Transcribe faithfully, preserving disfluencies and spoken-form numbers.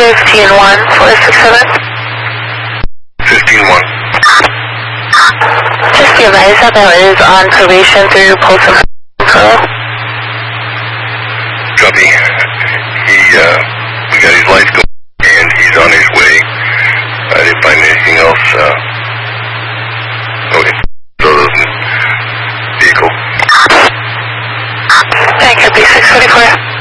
fifteen one, four six seven. fifteen one. Just be advised that there is on probation through Pulse and Pearl. Copy. He, uh, we got his lights going and he's on his way. I didn't find anything else, uh, okay. So those vehicle. Thank you, B six forty-four.